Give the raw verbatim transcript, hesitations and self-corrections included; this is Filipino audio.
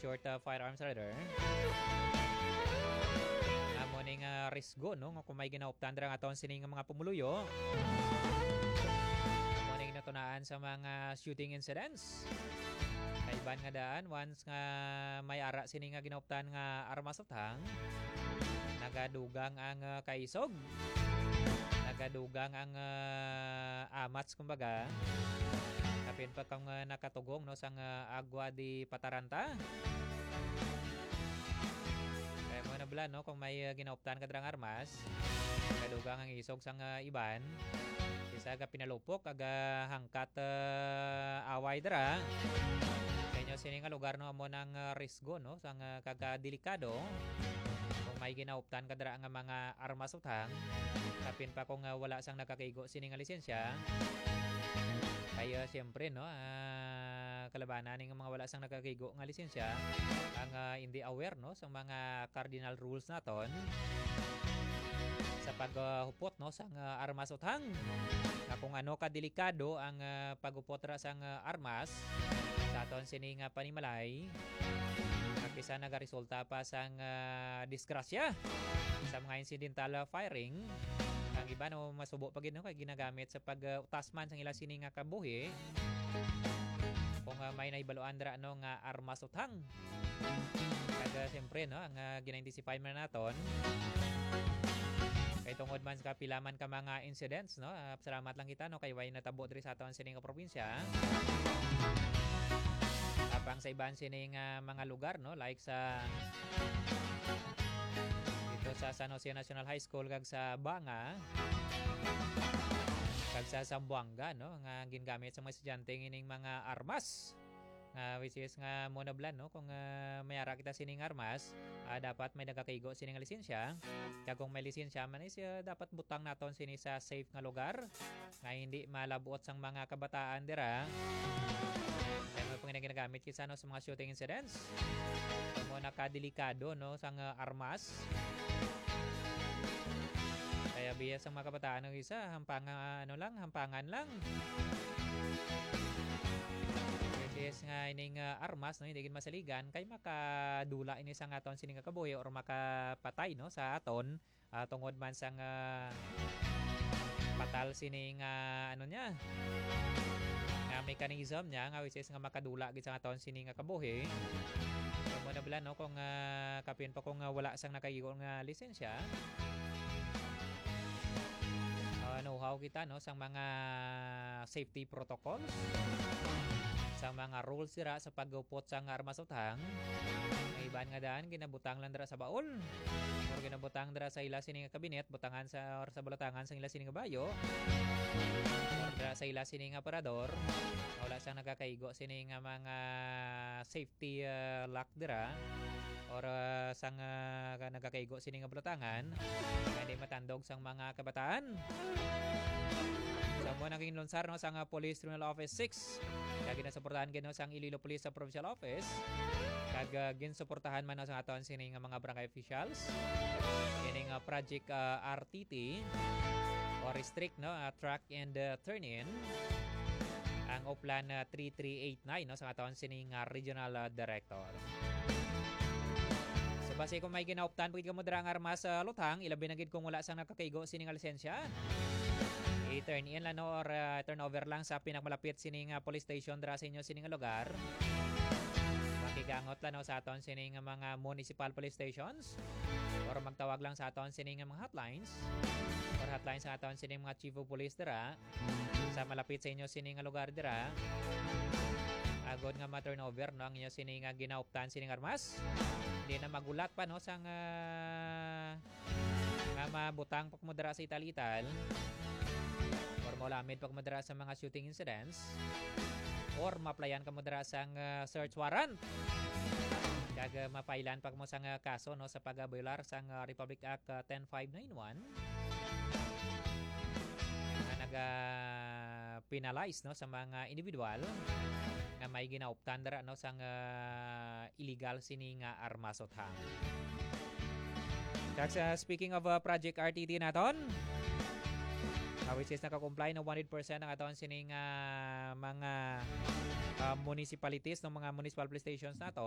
short uh, firearms rider. Amo ning uh, risgo no nga kung may ginaoptan dira nga aton sining mga pumuluyo. Amo ning natunaan sa mga shooting incidents. Kaiban nga daan once nga may ara sini nga ginaoptan nga armas of hang. Nagadugang ang uh, kaisog. Nagadugang ang uh, amats kumbaga. Kapin pa kang uh, nakatugong no sang uh, agwa di Pataranta. Kaya mo na bala no kung may uh, ginaoptan ka drang armas, nagadugang ang isog sang uh, iban. Isa ka pinalupok aga hangkat uh, away dira. Kanyo sini nga lugar no amo nang uh, risgo no sang uh, kagadelikado. Kung may ginaoptan ka dira nga mga armas utang, kapin pa kung uh, wala sang nakakaigo sini nga lisensya. Kaya siyempre no, uh, kalabanan ng mga wala sang nakakaigo nga lisensya ang uh, hindi aware no sa mga cardinal rules naton sa paghupot uh, no sang uh, armas utang. Na kung ano ka delikado ang uh, paghupot ra sang uh, armas sa aton sini nga panimalay, kisa nagaresulta pa sang uh, disgrasya sa mga incidental uh, firing. Ang iba no masubo pag no kay ginagamit sa pag-utasman uh, sang ila sini nga kabuhi. Kung uh, may naibaloan dra no nga armas utang. Kaya siyempre no ang uh, gina-identify man naton. Kay tungod man sa kapilaman ka mga incidents no, uh, salamat lang kita no kay way natabo diri sa aton sini nga probinsya. Apang sa iban sini nga mga lugar no like sa sa San Jose National High School kag sa Banga kag sa Zamboanga no nga gingamit sa mga estudyante ining mga armas uh, which is nga monoblan no kung uh, may ara kita sining armas uh, dapat may nagakaigo sining nga lisensya kag kung may lisensya man is uh, dapat butang naton sini sa safe nga lugar nga hindi malabuot sang mga kabataan dira kaya mo pang ginagamit kisa no sa mga shooting incidents mo nakadelikado no sang uh, armas. Kaya biya sa mga kabataan ng isa, hampangan ano lang, hampangan lang. Which is nga ining uh, armas no, hindi gid masaligan kay makadula ini sang aton sining kabuhi or makapatay no sa aton uh, tungod man sang uh, patal sining uh, ano niya. Nga mechanism niya nga which is nga makadula gid sa aton sining kabuhi. So mo na bala no kung uh, kapin pa kung uh, wala sang nakaigo nga lisensya. Uh, know-how kita no sa mga safety protocols sa mga rules sira sa pag-upot sa armas utang. May iban nga daan ginabutang lang dira sa baul or ginabutang dira sa ila sining kabinet butangan sa or sa bulatangan sa ila sining bayo or dira sa ila sining aparador wala sang nagakaigo sining mga safety uh, lock dira or uh, sang uh, nagakaigo sining bulatangan hindi matandog sang mga kabataan. Sa mo naging lunsar no sang uh, Police Criminal Office six kag ginasuportahan gino sang Iloilo Police sa Provincial Office kag uh, ginsuportahan man no, sa aton sining mga barangay officials ining uh, project uh, R T T or restrict no uh, track and uh, turn in ang Oplan uh, three three eight nine no sa aton sining uh, regional uh, director. Base kung may ginaoptan pagid kamo dira ang armas sa uh, lutang ilabi na gid kung wala sang nakakaigo sining lisensya. I-turn in lang no or uh, turn over lang sa pinakamalapit sining uh, police station dira sa inyo sining lugar. Makigangot lang no sa aton sining mga municipal police stations or magtawag lang sa aton sining mga hotlines or hotlines sa aton sining mga chief of police dira sa malapit sa inyo sining lugar dira. Agod nga ma-turnover no ang inyo sining uh, ginaoptan sining armas. Hindi na magulat pa no sang uh, nga mabutang pag modera sa ital-ital or malamid pag modera sa mga shooting incidents or maplayan ka modera sang uh, search warrant kag uh, mapailan pag mo sang uh, kaso no sa pag-violar sang uh, Republic Act uh, ten five nine one na naga penalize no sa mga individual nga may ginaoptan dara no sang uh, illegal sining uh, armas uthang. That's uh, speaking of uh, Project R T T naton. Uh, which is naka-comply na one hundred percent ang aton sining uh, mga uh, municipalities ng mga municipal police stations nato.